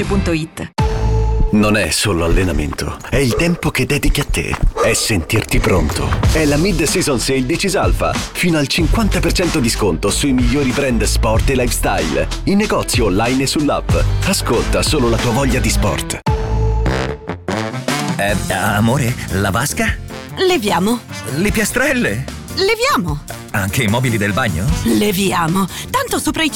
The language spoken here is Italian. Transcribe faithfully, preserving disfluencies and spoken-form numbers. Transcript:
Feroce punto it. Non è solo allenamento, è il tempo che dedichi a te. È sentirti pronto. È la Mid-Season Sale di Cisalfa. Fino al cinquanta per cento di sconto sui migliori brand sport e lifestyle. In negozio online e sull'app. Ascolta solo la tua voglia di sport. Eh, amore, la vasca? Leviamo. Le piastrelle? Leviamo. Anche i mobili del bagno? Leviamo. Tanto sopra i